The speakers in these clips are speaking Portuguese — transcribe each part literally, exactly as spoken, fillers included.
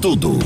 tudo.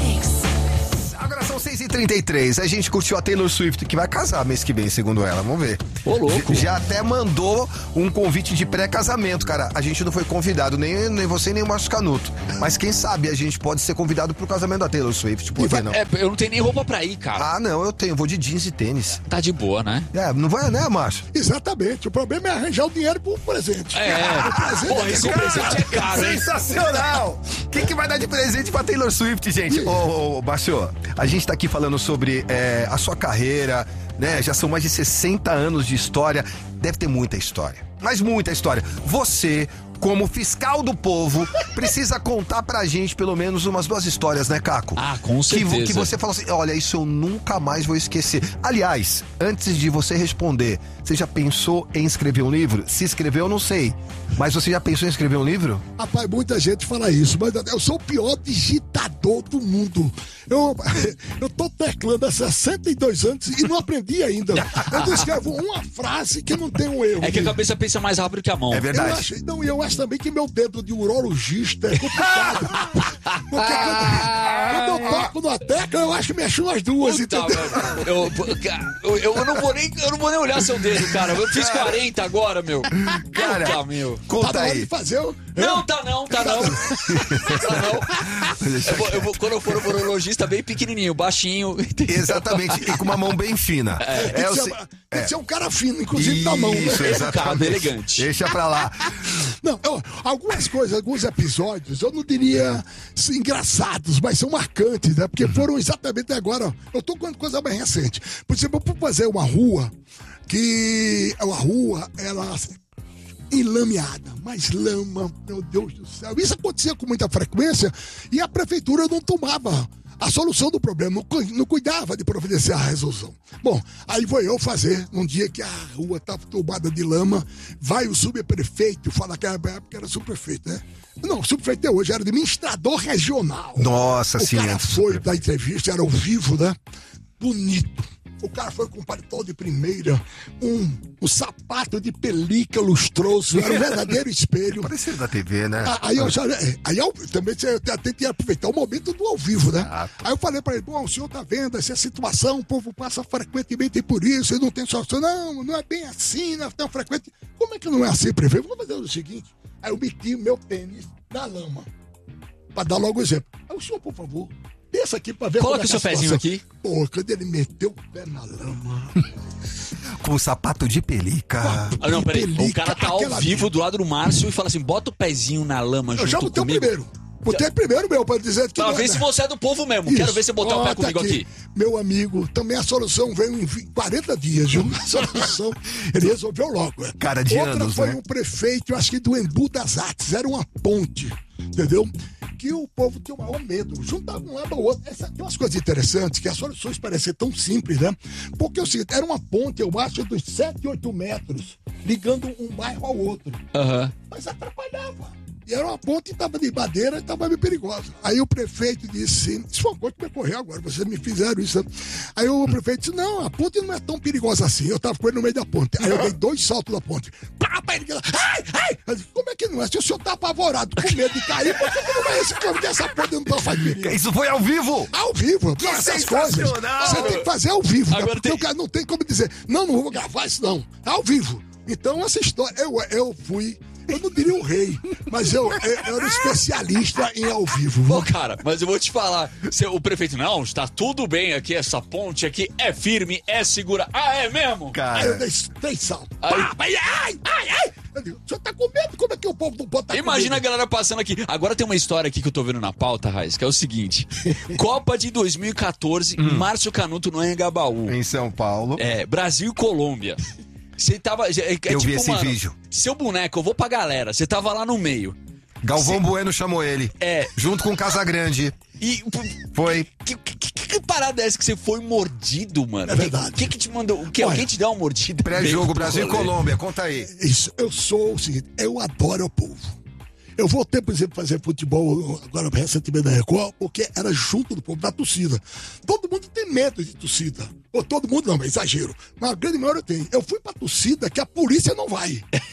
Agora são seis e trinta e três. A gente curtiu a Taylor Swift, que vai casar mês que vem, segundo ela. Vamos ver. Ô, louco. Já até mandou um convite de pré-casamento, cara. A gente não foi convidado, nem, nem você, nem o Márcio Canuto. Mas quem sabe a gente pode ser convidado pro casamento da Taylor Swift. Por que não? É, eu não tenho nem roupa pra ir, cara. Ah, não, eu tenho. Vou de jeans e tênis. Tá de boa, né? É, não vai, né, Márcio? Exatamente. O problema é arranjar o dinheiro pro presente. É. O presente Pô, é esse caro. presente é caro, hein? Sensacional! O que, que vai dar de presente pra Taylor Swift, gente? Ô, ô, ô, Márcio, a gente tá aqui falando sobre é, a sua carreira, né? Já são mais de sessenta anos de história. Deve ter muita história, mas muita história. Você, como fiscal do povo, precisa contar pra gente pelo menos umas duas histórias, né, Caco? Ah, com certeza. Que, que você fala assim, olha, isso eu nunca mais vou esquecer. Aliás, antes de você responder, você já pensou em escrever um livro? Se escreveu, eu não sei. Mas você já pensou em escrever um livro? Rapaz, muita gente fala isso, mas eu sou o pior digitador do mundo. Eu, eu tô teclando há sessenta e dois anos e não aprendi ainda. Eu não escrevo uma frase que não tem um erro. É que a cabeça pensa mais rápido que a mão. É Eu verdade. acho, não, eu acho também que meu dedo de urologista é complicado. Porque quando, quando eu toco na tecla, eu acho que mexo nas duas. Puta, entendeu? mano. Eu, cara, eu, eu não vou nem, eu não vou nem olhar seu dedo, cara. Eu fiz quarenta agora, meu. Cara, Puta, meu. conta Tá na hora aí. de fazer o... Não, tá não, tá não. Tá não. Eu vou, eu vou, quando eu for no urologista, bem pequenininho, baixinho. Exatamente, e com uma mão bem fina. Tem, É, que eu ser, sei- tem que ser um cara fino, inclusive da mão. Né? Isso, exatamente. elegante. Deixa pra lá. Não, eu- algumas coisas, alguns episódios, eu não diria assim, engraçados, mas são marcantes, né? Porque foram exatamente agora. Eu tô com coisa bem recente. Por exemplo, eu fui fazer uma rua que é uma rua, ela enlameada, mas lama, meu Deus do céu. Isso acontecia com muita frequência e a prefeitura não tomava a solução do problema, não, cu- não cuidava de providenciar a resolução. Bom, aí vou eu fazer, num dia que a rua estava tomada de lama, vai o subprefeito, fala que era, que era subprefeito, né? Não, o subprefeito é hoje, era administrador regional. Nossa O senhora. cara foi da entrevista, era ao vivo, né? Bonito. O cara foi com paletó de primeira, um, um sapato de pelica lustroso, era um verdadeiro espelho. Parecido da T V, né? Ah, Aí eu já, é, aí eu também você tem que aproveitar o momento do ao vivo, né? Exato. Aí eu falei pra ele, bom, o senhor tá vendo essa situação, o povo passa frequentemente por isso, e não tem solução. Não, não é bem assim, não é tão frequente. Como é que não é assim, prefeito? Vamos fazer o seguinte, aí eu meti meu tênis na lama, pra dar logo o exemplo. Aí o senhor, por favor, desça aqui pra ver Coloca como é o seu que é a pezinho situação. aqui. Pô, quando ele meteu o pé na lama... Com o sapato de pelica. Ah, não, peraí. O Pelica, cara tá ao aquela vivo do lado do Márcio e fala assim: bota o pezinho na lama Eu junto já botei comigo. o primeiro. Botei primeiro, meu, pra dizer que... Pra não é- ver se você é do povo mesmo. Quero Isso. ver você botar o Ó, pé tá comigo aqui. Meu amigo, também a solução veio em vi- quarenta dias, viu? A solução, ele resolveu logo. é. Cara de Outra anos, foi né? um prefeito, eu acho que do Embu das Artes, era uma ponte, entendeu? Que o povo tinha o maior medo, juntava um lado ao outro. Essa, tem umas coisas interessantes, que as soluções parecem tão simples, né? Porque é o seguinte, era uma ponte, eu acho, dos sete, oito metros, ligando um bairro ao outro. Aham. Mas atrapalhava. E era uma ponte que estava de madeira e estava meio perigosa. Aí o prefeito disse, isso foi uma coisa que me ocorreu agora, vocês me fizeram isso. Aí o prefeito disse, não, a ponte não é tão perigosa assim. Eu estava com ele no meio da ponte. Aí eu dei dois saltos da ponte. Pá, pá, ele disse, ai, ai. Eu disse, como é que não é? Se o senhor está apavorado, com medo de cair, por que que não vai esse caminho dessa ponte não está fazendo? Isso foi ao vivo? Ao vivo, que essas coisas. sensacional! Você tem que fazer ao vivo, né? Agora Porque tem- o cara não tem como dizer, não, não vou gravar isso não. É ao vivo. Então essa história, eu, eu fui, eu não diria o rei, mas eu, eu, eu era especialista em ao vivo. Pô, cara, mas eu vou te falar. Se o prefeito, não, está tudo bem aqui, essa ponte aqui é firme, é segura. Ah, é mesmo? Aí eu Cara, dei três saltos. Aí- Pá, ai, ai, ai, ai. Eu digo, o senhor tá com medo? Como é que o povo não pode estar Imagina a com medo? galera passando aqui. Agora tem uma história aqui que eu tô vendo na pauta, Raiz, que é o seguinte. Copa de dois mil e quatorze, Márcio Canuto no Anhangabaú. em São Paulo. É, Brasil e Colômbia. Você tava... É, é Eu vi tipo, esse mano, vídeo. Seu boneco, eu vou pra galera. Você tava lá no meio. Galvão Sim. Bueno chamou ele. É. Junto com Casagrande. E... Foi. Que, que, que, que parada é essa que você foi mordido, mano? É verdade. O que, que te mandou? O que, Olha, alguém te deu uma mordida? Pré-jogo Veio pro Brasil e rolê? Colômbia. Conta aí. Isso, eu sou o seguinte, eu adoro o povo. Eu voltei, por exemplo, fazer futebol agora recentemente na Record, porque era junto do povo, da torcida. Todo mundo tem medo de torcida. Ou todo mundo não, é exagero. Mas a grande maioria tem. Eu fui pra torcida que a polícia não vai.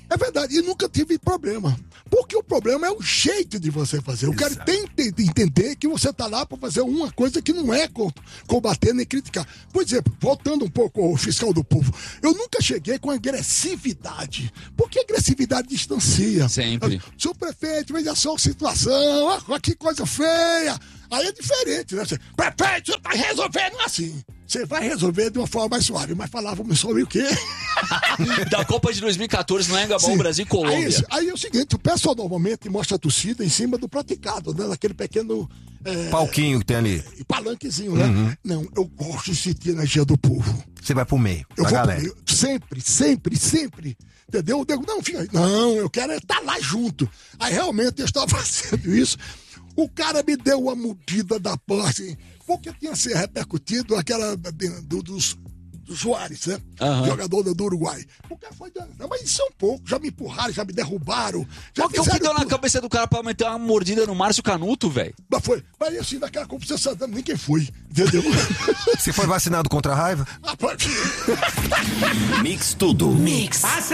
É verdade, e nunca tive problema. Porque o problema é o jeito de você fazer. O cara tem que entender que você tá lá para fazer uma coisa que não é combater nem criticar. Por exemplo, voltando um pouco ao fiscal do povo, eu nunca cheguei com agressividade. Porque agressividade distancia. Sempre. Senhor prefeito, veja só a situação, ah, que coisa feia. Aí é diferente, né? Você, prefeito, você tá resolvendo assim. Você vai resolver de uma forma mais suave, mas falávamos sobre o quê? Da Copa de dois mil e catorze no Engabaú, Brasil e Colômbia. Aí, aí é o seguinte, o pessoal normalmente mostra a torcida em cima do praticado, né? Naquele pequeno... É, palquinho que tem ali. Palanquezinho, né? Uhum. Não, eu gosto de sentir a energia do povo. Você vai pro meio, Eu pra vou galera. pro meio, sempre, sempre, sempre. Entendeu? Eu digo, não, fica aí. Não, eu quero é estar lá junto. Aí realmente eu estava fazendo isso. O cara me deu uma mordida da porra, assim, porque tinha se repercutido aquela do, dos, dos Soares, né? Uhum. Jogador do, do Uruguai. O cara foi dando, não, mas isso é um pouco, já me empurraram, já me derrubaram. Já Qual que é o que deu na tudo. cabeça do cara pra meter uma mordida no Márcio Canuto, velho? Mas foi, mas assim, daquela Copa você sabe, ninguém foi, entendeu? Você foi vacinado contra a raiva? Rapaz. Mix Tudo. Mix.